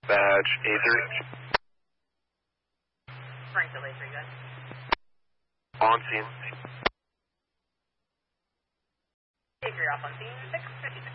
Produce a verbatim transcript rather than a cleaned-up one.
Badge A three. Frank to A three, guys. On scene. A three off on scene, six fifty-six.